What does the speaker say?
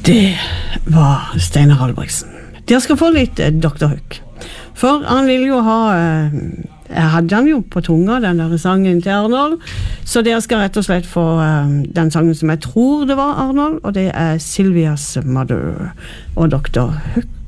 Det var Steinar Albrigtsen. Dere skal få litt Dr. Hook. For han ville jo ha, jeg hadde han jo på tunga, den der sangen til Arnold, så dere skal rett og slett få den sangen som jeg tror det var Arnold, og det Sylvia's Mother og Dr. Hook.